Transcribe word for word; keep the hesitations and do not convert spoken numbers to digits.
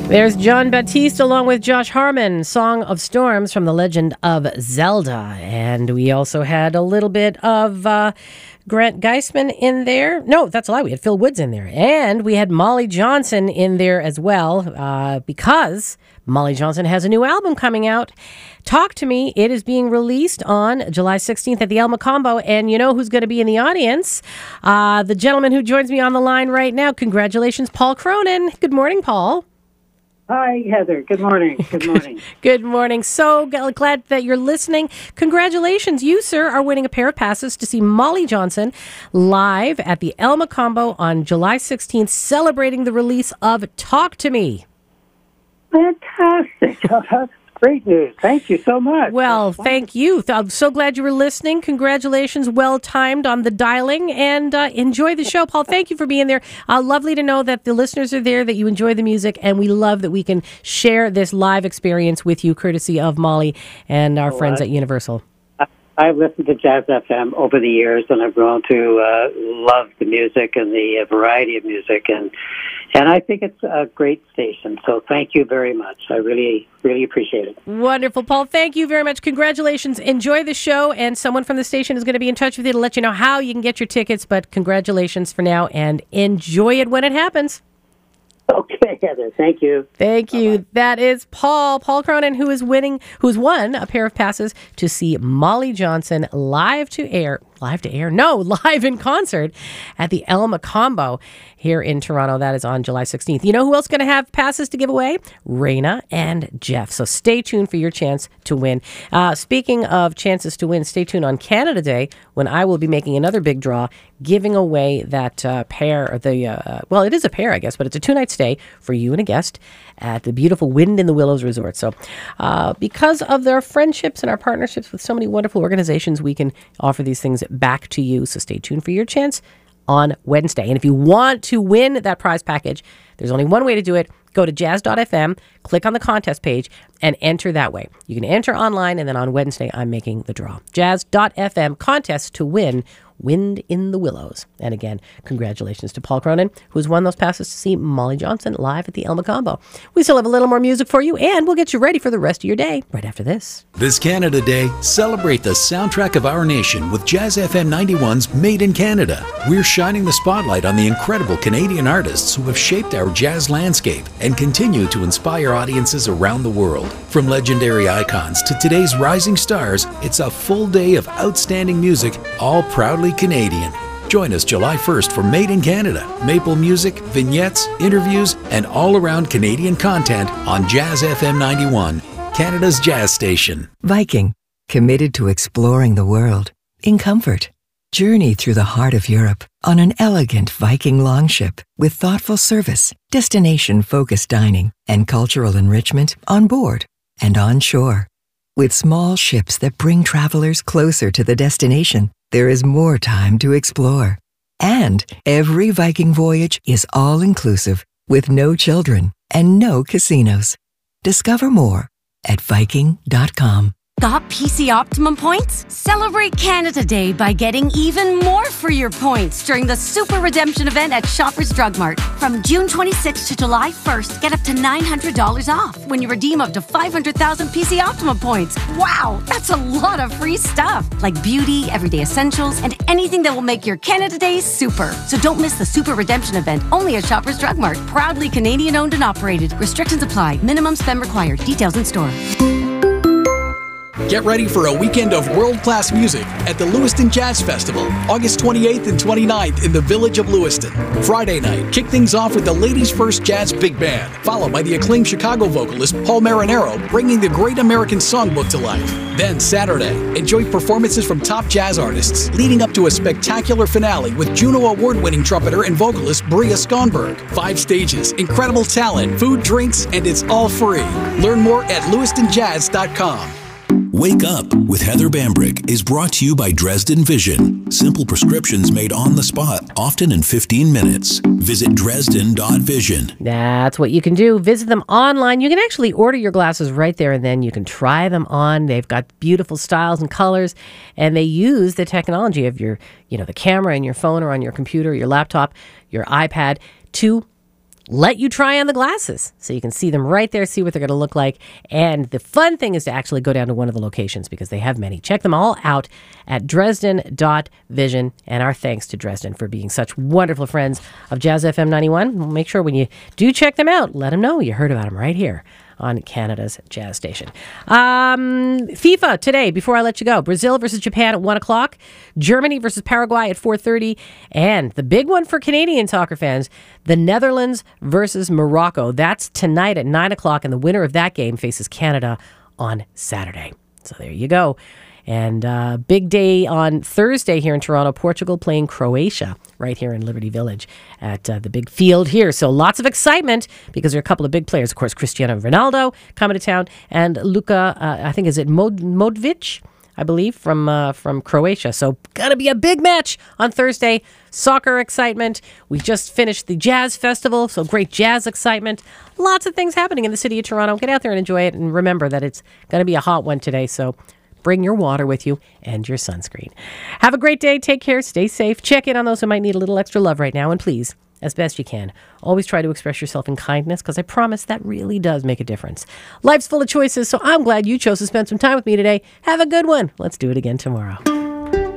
There's John Baptiste along with Josh Harmon, Song of Storms from The Legend of Zelda. And we also had a little bit of uh, Grant Geisman in there. No, that's a lie. We had Phil Woods in there. And we had Molly Johnson in there as well uh, because Molly Johnson has a new album coming out. Talk to Me. It is being released on July sixteenth at the El Macombo. And you know who's going to be in the audience? Uh, the gentleman who joins me on the line right now. Congratulations, Paul Cronin. Good morning, Paul. Hi, Heather. Good morning. Good morning. Good morning. So glad that you're listening. Congratulations. You, sir, are winning a pair of passes to see Molly Johnson live at the El Macombo on July sixteenth, celebrating the release of Talk to Me. Fantastic. Oh, that's great news. Thank you so much. Well, thank you. I'm so glad you were listening. Congratulations. Well timed on the dialing, and uh, enjoy the show. Paul, thank you for being there. Uh, lovely to know that the listeners are there, that you enjoy the music, and we love that we can share this live experience with you, courtesy of Molly and our oh, friends uh, at Universal. I've listened to Jazz F M over the years, and I've grown to uh, love the music and the uh, variety of music, and and I think it's a great station. So thank you very much. I really, really appreciate it. Wonderful, Paul. Thank you very much. Congratulations. Enjoy the show, and someone from the station is going to be in touch with you to let you know how you can get your tickets, but congratulations for now, and enjoy it when it happens. Okay, Heather. Thank you. Thank you. Bye-bye. That is Paul, Paul Cronin, who is winning, who's won a pair of passes to see Molly Johnson live to air, live to air, no, live in concert at the El Macombo here in Toronto. That is on July sixteenth. You know who else is going to have passes to give away? Raina and Jeff. So stay tuned for your chance to win. Uh, speaking of chances to win, stay tuned on Canada Day when I will be making another big draw, giving away that uh, pair, the uh, well, it is a pair, I guess, but it's a two-night stay for you and a guest at the beautiful Wind in the Willows Resort. So uh, because of their friendships and our partnerships with so many wonderful organizations, we can offer these things back to you. So stay tuned for your chance on Wednesday. And if you want to win that prize package, there's only one way to do it. Go to jazz dot f m, click on the contest page, and enter that way. You can enter online, and then on Wednesday, I'm making the draw. jazz dot f m, contest to win Wind in the Willows. And again, congratulations to Paul Cronin, who's won those passes to see Molly Johnson live at the El Macombo. We still have a little more music for you, and we'll get you ready for the rest of your day right after this. This Canada Day, celebrate the soundtrack of our nation with Jazz F M ninety-one's Made in Canada. We're shining the spotlight on the incredible Canadian artists who have shaped our jazz landscape and continue to inspire audiences around the world. From legendary icons to today's rising stars, it's a full day of outstanding music, all proudly Canadian. Join us July first for Made in Canada, maple music, vignettes, interviews, and all-around Canadian content on Jazz F M ninety-one, Canada's jazz station. Viking, committed to exploring the world in comfort. Journey through the heart of Europe on an elegant Viking longship with thoughtful service, destination-focused dining, and cultural enrichment on board and on shore. With small ships that bring travelers closer to the destination, there is more time to explore. And every Viking voyage is all-inclusive with no children and no casinos. Discover more at viking dot com. Got P C Optimum points? Celebrate Canada Day by getting even more for your points during the Super Redemption event at Shoppers Drug Mart. From June twenty-sixth to July first, get up to nine hundred dollars off when you redeem up to five hundred thousand P C Optimum points. Wow, that's a lot of free stuff, like beauty, everyday essentials, and anything that will make your Canada Day super. So don't miss the Super Redemption event, only at Shoppers Drug Mart. Proudly Canadian owned and operated. Restrictions apply. Minimum spend required. Details in store. Get ready for a weekend of world-class music at the Lewiston Jazz Festival, August twenty-eighth and twenty-ninth in the Village of Lewiston. Friday night, kick things off with the Ladies First Jazz Big Band, followed by the acclaimed Chicago vocalist Paul Marinero bringing the Great American Songbook to life. Then Saturday, enjoy performances from top jazz artists, leading up to a spectacular finale with Juno Award-winning trumpeter and vocalist Bria Skonberg. Five stages, incredible talent, food, drinks, and it's all free. Learn more at lewiston jazz dot com. Wake Up with Heather Bambrick is brought to you by Dresden Vision. Simple prescriptions made on the spot, often in fifteen minutes. Visit dresden dot vision. That's what you can do. Visit them online. You can actually order your glasses right there, and then you can try them on. They've got beautiful styles and colors, and they use the technology of your, you know, the camera in your phone or on your computer, your laptop, your iPad to let you try on the glasses so you can see them right there, see what they're going to look like. And the fun thing is to actually go down to one of the locations because they have many. Check them all out at Dresden dot vision. And our thanks to Dresden for being such wonderful friends of Jazz F M ninety-one. Make sure when you do check them out, let them know you heard about them right here on Canada's Jazz Station. Um, FIFA today, before I let you go. Brazil versus Japan at one o'clock. Germany versus Paraguay at four thirty. And the big one for Canadian soccer fans, the Netherlands versus Morocco. That's tonight at nine o'clock, and the winner of that game faces Canada on Saturday. So there you go. And uh, big day on Thursday here in Toronto, Portugal playing Croatia right here in Liberty Village at uh, the big field here. So lots of excitement because there are a couple of big players. Of course, Cristiano Ronaldo coming to town and Luka, uh, I think, is it Mod- Modric, I believe, from uh, from Croatia. So gonna be a big match on Thursday. Soccer excitement. We just finished the Jazz Festival, so great jazz excitement. Lots of things happening in the city of Toronto. Get out there and enjoy it. And remember that it's gonna be a hot one today, so bring your water with you and your sunscreen. Have a great day. Take care. Stay safe. Check in on those who might need a little extra love right now. And please, as best you can, always try to express yourself in kindness because I promise that really does make a difference. Life's full of choices, so I'm glad you chose to spend some time with me today. Have a good one. Let's do it again tomorrow.